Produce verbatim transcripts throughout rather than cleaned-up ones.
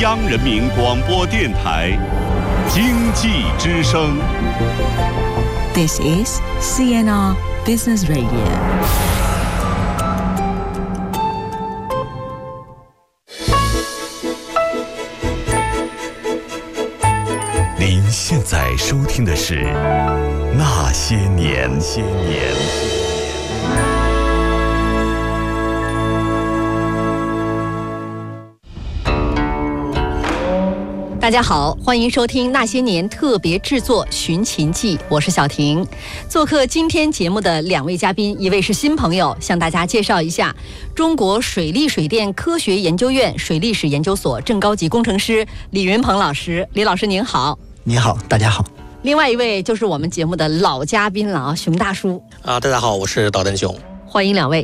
央人民广播电台经济之声。 This is C N R Business Radio。 您现在收听的是《那些年》。些年。 大家好，欢迎收听《那些年》特别制作《寻秦记》，我是小婷。做客今天节目的两位嘉宾，一位是新朋友，向大家介绍一下中国水利水电科学研究院水利史研究所正高级工程师李云鹏老师。李老师您好。 你好，大家好。 另外一位就是我们节目的老嘉宾了啊，熊大叔。 啊，大家好，我是导弹熊。 欢迎两位。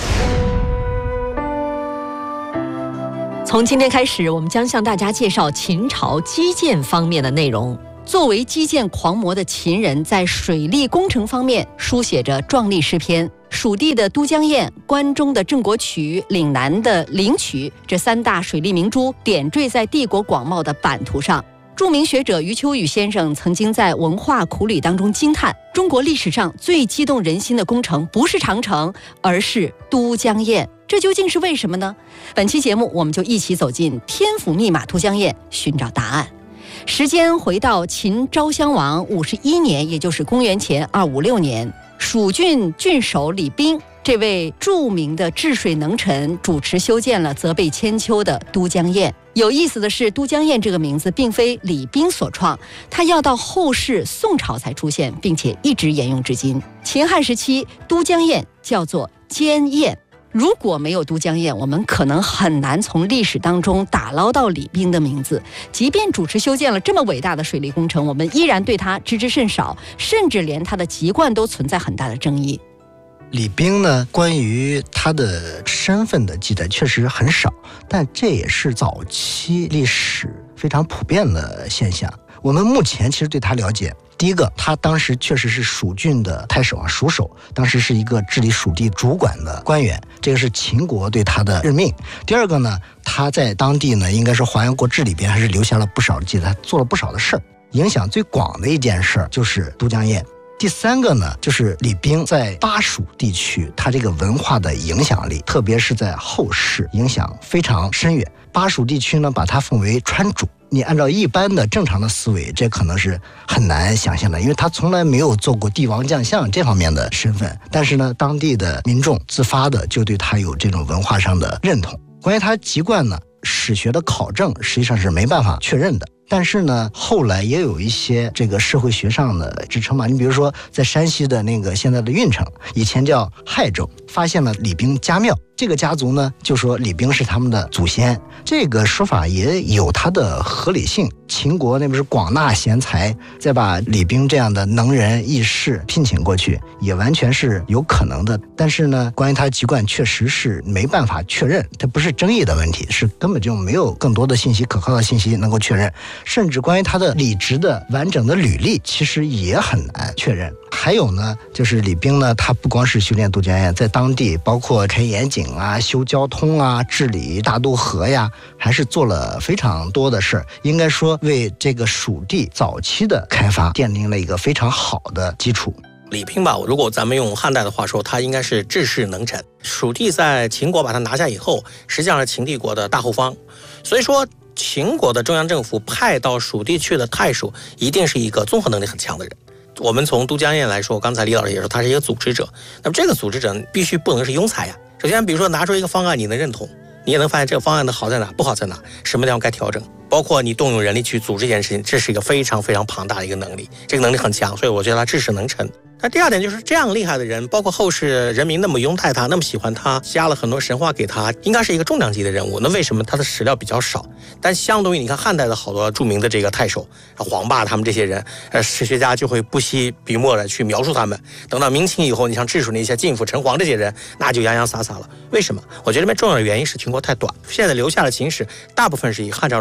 从今天开始，我们将向大家介绍秦朝基建方面的内容。作为基建狂魔的秦人，在水利工程方面书写着壮丽诗篇。蜀地的都江堰、关中的郑国渠、岭南的灵渠，这三大水利明珠点缀在帝国广袤的版图上。著名学者余秋雨先生曾经在《文化苦旅》当中惊叹，中国历史上最激动人心的工程不是长城，而是都江堰。这究竟是为什么呢？本期节目我们就一起走进天府密码都江堰，寻找答案。时间回到秦昭襄王五十一年，也就是公元前二五六年，蜀郡郡守李冰这位著名的治水能臣主持修建了泽北千秋的都江堰。有意思的是，都江堰这个名字并非李冰所创，它要到后世宋朝才出现，并且一直沿用至今。秦汉时期，都江堰叫做监堰。如果没有都江堰，我们可能很难从历史当中打捞到李冰的名字。即便主持修建了这么伟大的水利工程，我们依然对他知之甚少，甚至连他的籍贯都存在很大的争议。 李冰呢，关于他的身份的记载确实很少，但这也是早期历史非常普遍的现象。我们目前其实对他了解，第一个，他当时确实是蜀郡的太守啊，蜀守，当时是一个治理蜀地主管的官员，这个是秦国对他的任命。第二个呢，他在当地呢，应该说华阳国志里边还是留下了不少的记载，他做了不少的事儿。影响最广的一件事就是都江堰。第三个呢，就是李冰在巴蜀地区他这个文化的影响力，特别是在后世影响非常深远。巴蜀地区呢，把它奉为川主，你按照一般的正常的思维，这可能是很难想象的，因为他从来没有做过帝王将相这方面的身份。但是呢，当地的民众自发的就对他有这种文化上的认同。关于他籍贯呢，史学的考证实际上是没办法确认的。但是呢，后来也有一些这个社会学上的支撑嘛。你比如说，在山西的那个现在的运城，以前叫亥州，发现了李冰家庙。这个家族呢，就说李冰是他们的祖先，这个说法也有它的合理性。秦国那不是广纳贤才，再把李冰这样的能人异士聘请过去，也完全是有可能的。但是呢，关于他籍贯确实是没办法确认，它不是争议的问题，是根本就没有更多的信息，可靠的信息能够确认。甚至关于他的履职的完整的履历，其实也很难确认。还有呢，就是李冰呢，他不光是修炼都江堰，在当地包括开盐井啊、修交通啊、治理大渡河呀，还是做了非常多的事儿。应该说，为这个蜀地早期的开发奠定了一个非常好的基础。 李冰吧，如果咱们用汉代的话说，他应该是治世能臣。蜀地在秦国把它拿下以后，实际上是秦帝国的大后方，所以说秦国的中央政府派到蜀地去的太守，一定是一个综合能力很强的人。我们从都江堰来说，刚才李老师也说他是一个组织者，那么这个组织者必须不能是庸才呀。首先，比如说拿出一个方案，你能认同，你也能发现这个方案的好在哪，不好在哪，什么地方该调整，包括你动用人力去组织一件事情，这是一个非常非常庞大的一个能力，这个能力很强，所以我觉得他治世能臣。那第二点就是这样厉害的人，包括后世人民那么拥戴他，那么喜欢他，加了很多神话给他，应该是一个重量级的人物。那为什么他的史料比较少？但相对于你看汉代的好多著名的这个太守、黄霸他们这些人，呃，史学家就会不惜笔墨的去描述他们。等到明清以后，你像治蜀那些晋府、陈黄这些人，那就洋洋洒洒了。为什么？我觉得这边重要的原因是秦国太短，现在留下的秦史大部分是以汉朝人代，比方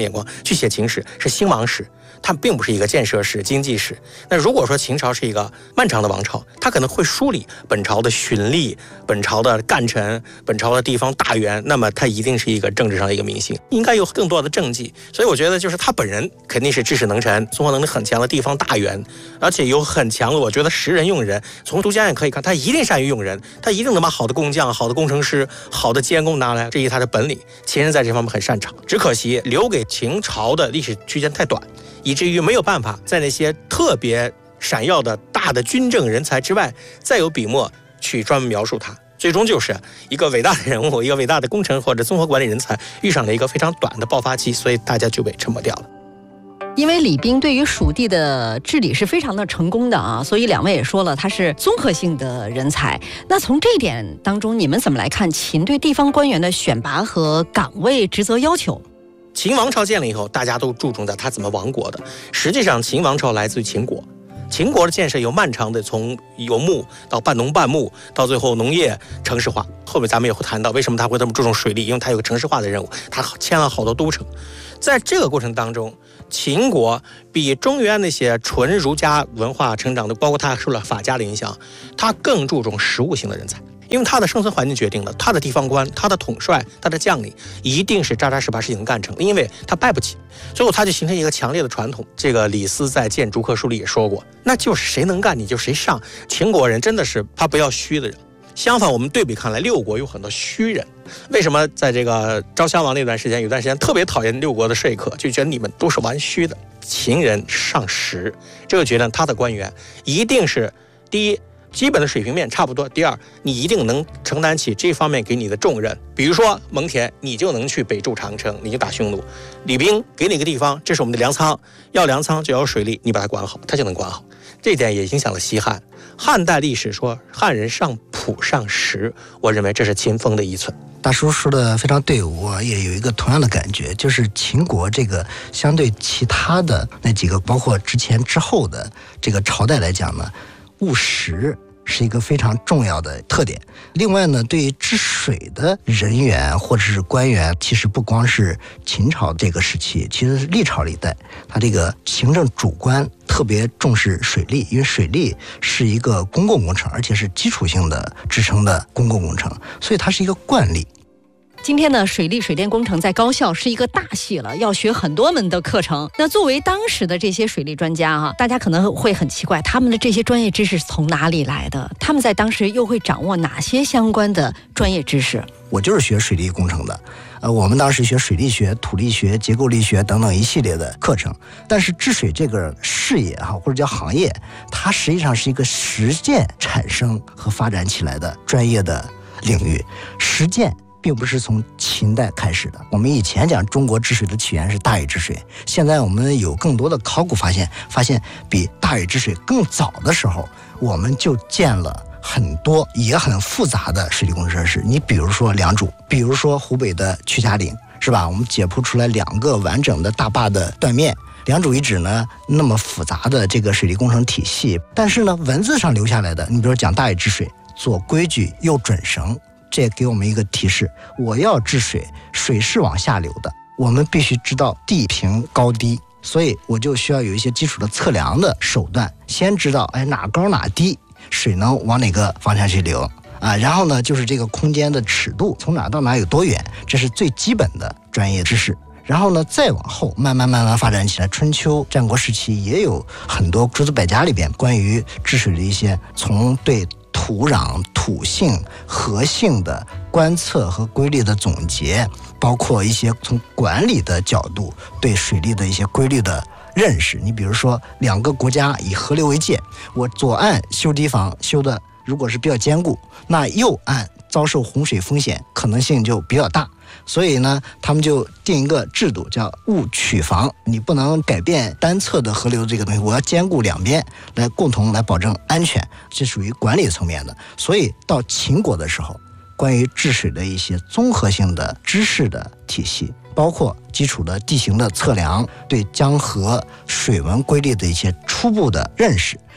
眼光去写秦史，是兴亡史，它并不是一个建设史、经济史。那如果说秦朝是一个漫长的王朝，它可能会梳理本朝的巡吏、本朝的干臣、本朝的地方大员，那么它一定是一个政治上的一个明星，应该有更多的政绩。所以我觉得就是他本人肯定是治世能臣、综合能力很强的地方大员，而且有很强的，我觉得识人用人。从都江堰可以看，他一定善于用人，他一定能把好的工匠、好的工程师、好的监工拿来，这是他的本领。秦人在这方面很擅长，只可惜留给秦朝的历史区间太短，以至于没有办法在那些特别闪耀的大的军政人才之外，再有笔墨去专门描述他。最终就是一个伟大的人物，一个伟大的工程或者综合管理人才遇上了一个非常短的爆发期，所以大家就被沉没掉了。 因为李冰对于蜀地的治理是非常的成功的啊，所以两位也说了他是综合性的人才。那从这一点当中，你们怎么来看秦对地方官员的选拔和岗位职责要求？ 秦王朝建了以后，大家都注重在他怎么亡国的。实际上秦王朝来自于秦国，秦国的建设有漫长的从游牧到半农半牧，到最后农业城市化。后面咱们也会谈到为什么他会这么注重水利，因为他有个城市化的任务，他签了好多都城。在这个过程当中，秦国比中原那些纯儒家文化成长的，包括他受了法家的影响，他更注重实务型的人才。因为他的生存环境决定了他的地方官、他的统帅、他的将领一定是扎扎实把事情干成，因为他败不起。最后他就形成一个强烈的传统，这个李斯在《谏逐客书》里也说过，那就是谁能干你就谁上。秦国人真的是他不要虚的人。相反，我们对比看来，六国有很多虚人。为什么在这个昭襄王那段时间，有段时间特别讨厌六国的说客，就觉得你们都是玩虚的？秦人上实，这个觉得他的官员一定是第一，基本的水平面差不多；第二，你一定能承担起这方面给你的重任。比如说蒙恬，你就能去北筑长城，你就打匈奴；李冰给你个地方，这是我们的粮仓，要粮仓就要水利，你把它管好，他就能管好。这点也影响了西汉。汉代历史说汉人上朴上实，我认为这是秦风的遗存。 大叔说的非常对，我也有一个同样的感觉，就是秦国这个相对其他的那几个，包括之前之后的这个朝代来讲呢，务实是一个非常重要的特点。另外呢，对于治水的人员或者是官员，其实不光是秦朝这个时期，其实是历朝历代，他这个行政主官特别重视水利，因为水利是一个公共工程，而且是基础性的支撑的公共工程，所以它是一个惯例。 今天呢，水利水电工程在高校是一个大系了，要学很多门的课程。那作为当时的这些水利专家哈，大家可能会很奇怪，他们的这些专业知识从哪里来的？他们在当时又会掌握哪些相关的专业知识？ 我就是学水利工程的，呃，我们当时学水利学、土力学、结构力学等等一系列的课程。但是治水这个事业哈，或者叫行业，它实际上是一个实践产生和发展起来的专业的领域。实践并不是从秦代开始的。我们以前讲中国治水的起源是大禹治水，现在我们有更多的考古发现，发现比大禹治水更早的时候，我们就建了很多也很复杂的水利工程设施。你比如说良渚，比如说湖北的曲家岭，是吧？我们解剖出来两个完整的大坝的断面。良渚遗址呢，那么复杂的这个水利工程体系，但是呢，文字上留下来的，你比如讲大禹治水，左规矩右准绳。这也给我们一个提示，我要治水，水是往下流的，我们必须知道地平高低，所以我就需要有一些基础的测量的手段，先知道哎哪高哪低，水能往哪个方向去流啊，然后呢就是这个空间的尺度从哪到哪有多远，这是最基本的专业知识。然后呢再往后慢慢慢慢发展起来，春秋战国时期也有很多诸子百家里边关于治水的一些从对土壤、土性、河性的观测和规律的总结，包括一些从管理的角度对水利的一些规律的认识。你比如说，两个国家以河流为界，我左岸修堤防修的如果是比较坚固，那右岸遭受洪水风险可能性就比较大。所以呢，他们就定一个制度叫务曲防，你不能改变单侧的河流这个东西，我要兼顾两边来共同来保证安全，这属于管理层面的。所以到秦国的时候，关于治水的一些综合性的知识的体系，包括基础的地形的测量，对江河水文规律的一些初步的认识，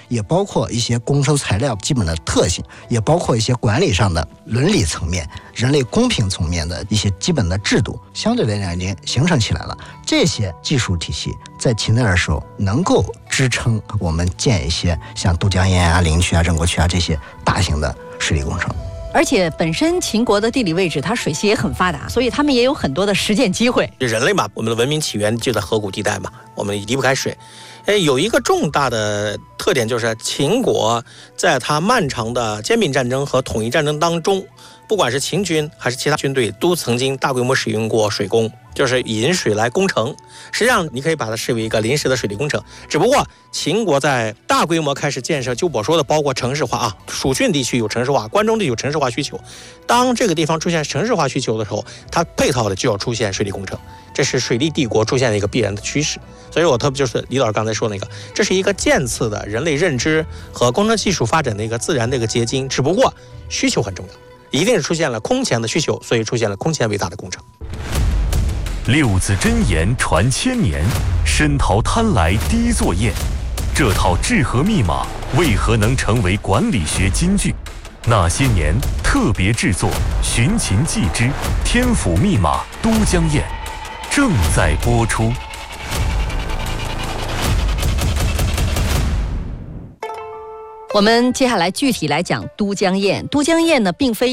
也包括一些工程材料基本的特性，也包括一些管理上的伦理层面、人类公平层面的一些基本的制度，相对来讲已经形成起来了。这些技术体系在秦代的时候能够支撑我们建一些像都江堰啊、灵渠啊、郑国渠啊这些大型的水利工程。 而且本身秦国的地理位置，它水系也很发达，所以他们也有很多的实践机会。 人类嘛，我们的文明起源就在河谷地带嘛，我们离不开水。哎，有一个重大的特点就是秦国在它漫长的兼并战争和统一战争当中，不管是秦军还是其他军队，都曾经大规模使用过水工，就是引水来攻城。实际上你可以把它视为一个临时的水利工程，只不过秦国在大规模开始建设，就我说的包括城市化啊，蜀郡地区有城市化，关中地有城市化需求。当这个地方出现城市化需求的时候，它配套的就要出现水利工程，这是水利帝国出现的一个必然的趋势。所以我特别就是李老师刚才说那个，这是一个渐次的人类认知和工程技术发展的一个自然的一个结晶，只不过需求很重要，一定是出现了空前的需求，所以出现了空前伟大的工程。 六字真言传千年，深陶贪来低作业。这套治河密码为何能成为管理学金句？那些年特别制作《寻秦记之天府密码都江堰》正在播出。 我们接下来具体来讲都江堰。都江堰呢，并非